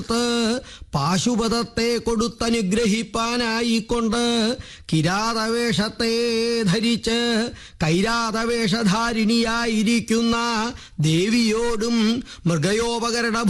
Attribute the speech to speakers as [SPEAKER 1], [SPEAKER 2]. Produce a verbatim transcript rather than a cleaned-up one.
[SPEAKER 1] പാശുപതത്തെ കൊടുത്തനുഗ്രഹിപ്പാനായിക്കൊണ്ട് കിരാതവേഷത്തെ ധരിച്ച് കൈരാതവേഷധാരിണിയായിരിക്കുന്ന ദേവിയോടും മൃഗയോപകരണ